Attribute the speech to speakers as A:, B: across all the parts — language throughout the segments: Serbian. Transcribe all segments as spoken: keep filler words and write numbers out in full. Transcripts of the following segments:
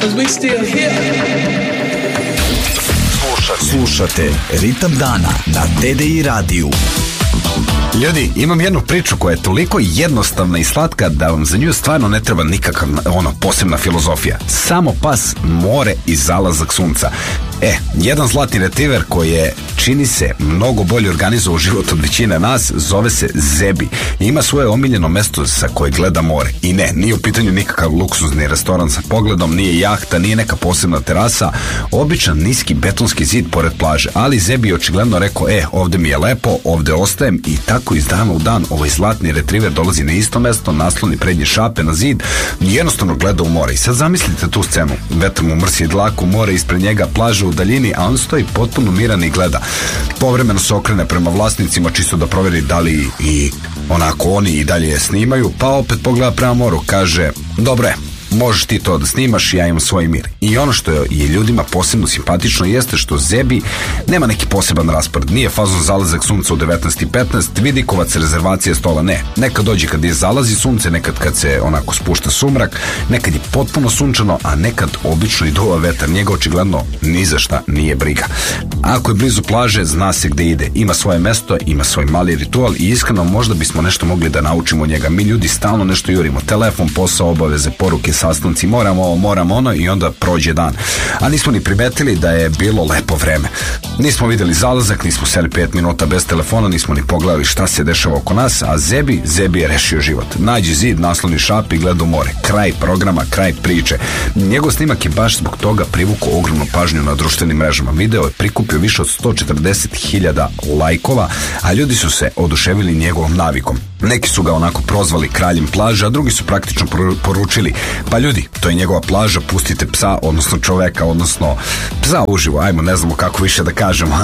A: 'cause we still here.
B: Slušate, slušate Ritam dana na T D I radiju.
C: Ljudi, imam jednu priču koja je toliko jednostavna i slatka da vam za nju stvarno ne treba nikakav ono posebna filozofija. Samo pas, more i zalazak sunca. E, jedan zlatni retriver koji je, čini se, mnogo bolje organizovao život od većine nas, zove se Zebi. Ima svoje omiljeno mesto sa koje gleda more. I ne, nije u pitanju nikakav luksuzni restoran sa pogledom, nije jahta, nije neka posebna terasa, običan niski betonski zid pored plaže. Ali Zebi je očigledno rekao, e, ovde mi je lepo, ovde ostajem, i tako iz dana u dan ovaj zlatni retriver dolazi na isto mesto, nasloni prednje šape na zid i jednostavno gleda u more. I sad zamislite tu scenu, vetar mu mrsi dlaku, more ispred njega, plaža u daljini, a on stoji potpuno miran i gleda. Povremeno se okrene prema vlasnicima čisto da proveri da li i onako oni i dalje je snimaju, pa opet pogleda prema moru, kaže, dobro je, možeš ti to da snimaš, ja imam svoj mir. I ono što je ljudima posebno simpatično jeste što Zebi nema neki poseban raspored. Nije fazon zalazak sunca u devetnaest i petnaest, vidikovac, rezervacija stola, ne. Nekad dođe kad je zalazi sunce, nekad kad se onako spušta sumrak, nekad je potpuno sunčano, a nekad obično i duva vetar. Njega očigledno ni za šta nije briga. Ako je blizu plaže, zna se gde ide. Ima svoje mesto, ima svoj mali ritual i iskreno možda bismo nešto mogli da naučimo od njega. Mi ljudi stalno nešto jurimo. Telefon, posao, obaveze, poruke, sastanci, moramo ovo, moramo ono, i onda prođe dan. A nismo ni primetili da je bilo lepo vreme. Nismo videli zalazak, nismo seli pet minuta bez telefona, nismo ni pogledali šta se dešava oko nas, a Zebi, Zebi je rešio život. Nađi zid, nasloni šapi i gleda u more. Kraj programa, kraj priče. Njegov snimak je baš zbog toga privukao ogromnu pažnju na društvenim mrežama. Video je prikupio više od sto četrdeset hiljada lajkova, a ljudi su se oduševili njegovom navikom. Neki su ga onako prozvali kraljem plaže, a drugi su praktično poručili, pa ljudi, to je njegova plaža, pustite psa, odnosno čoveka, odnosno psa uživo, ajmo, ne znamo kako više da kažemo.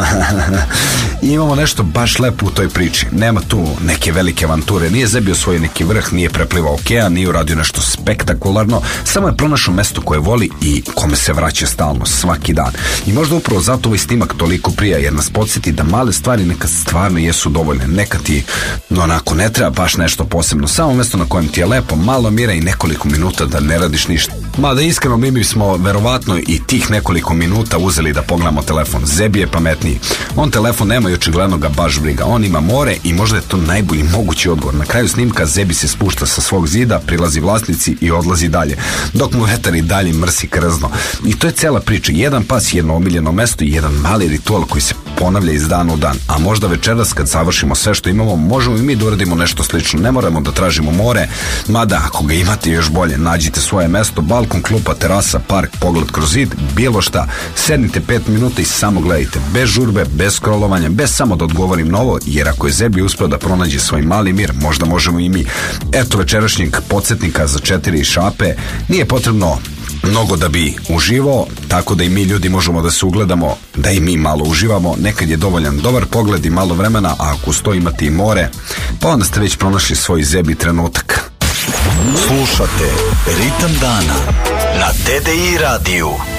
C: I imamo nešto baš lepo u toj priči. Nema tu neke velike avanture, nije Zebi osvojio neki vrh, nije preplivao okean, nije uradio nešto spektakularno, samo je pronašao mesto koje voli i kome se vraća stalno, svaki dan. I možda upravo zato ovaj snimak toliko prija, jer nas podsjeti da male stvari nekad stvarno jesu dovoljne. Nekad ti onako ne treba baš nešto posebno, samo mesto na kojem ti je lepo, malo mira i nekoliko minuta da ne radiš ništa. Mada iskreno mi bismo verovatno i tih nekoliko minuta uzeli da pogledamo telefon. Zebi je pametniji. On telefon nema i očigledno ga baš briga. On ima more i možda je to najbolji mogući odgovor. Na kraju snimka Zebi se spušta sa svog zida, prilazi vlasnici i odlazi dalje, dok mu vetar i dalje mrsi krzno. I to je cela priča. Jedan pas, jedno omiljeno mesto i jedan mali ritual koji se ponavlja iz dana u dan. A možda večeras kad završimo sve što imamo, možemo i mi da uradimo nešto slično. Ne moramo da tražimo more, mada ako ga imate još bolje, nađite svoje mesto, balkon, klupa, terasa, park, pogled kroz zid, bilo šta. Sednite pet minuta i samo gledajte. Bez žurbe, bez scrollovanja, bez samo da odgovorim novo, jer ako je Zebi uspeo da pronađe svoj mali mir, možda možemo i mi. Eto večerašnjeg podsjetnika za četiri šape. Nije potrebno mnogo da bi uživao, tako da i mi ljudi možemo da se ugledamo, da i mi malo uživamo. Nekad je dovoljan dobar pogled i malo vremena, a ako sto imate i more, pa onda ste već pronašli svoj Zebi trenutak.
B: Slušate Ritam dana na T D I radiju.